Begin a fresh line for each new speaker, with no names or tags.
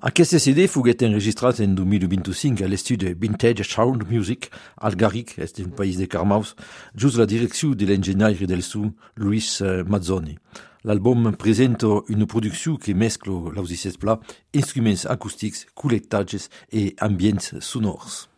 Aquest CD foguet enregistrat en 2025 a l'estudi Vintage Sound Music al Garric, est un país de Carmaus, just la direcció de l'enginyer del son Luis Mazzoni. L'album presenta una producció que mescla, l'ausissez pla, instruments acústics, col·lectatges e ambients sonors.